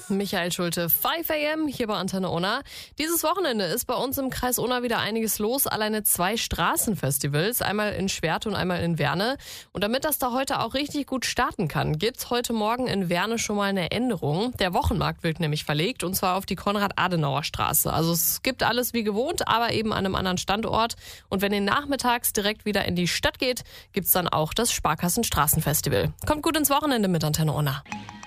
Michael Schulte, 5 AM hier bei Antenne Unna. Dieses Wochenende ist bei uns im Kreis Unna wieder einiges los. Alleine 2 Straßenfestivals, einmal in Schwerte und einmal in Werne. Und damit das da heute auch richtig gut starten kann, gibt's heute Morgen in Werne schon mal eine Änderung. Der Wochenmarkt wird nämlich verlegt und zwar auf die Konrad-Adenauer-Straße. Also es gibt alles wie gewohnt, aber eben an einem anderen Standort. Und wenn ihr nachmittags direkt wieder in die Stadt geht, gibt's dann auch das Sparkassen-Straßenfestival. Kommt gut ins Wochenende mit Antenne Unna.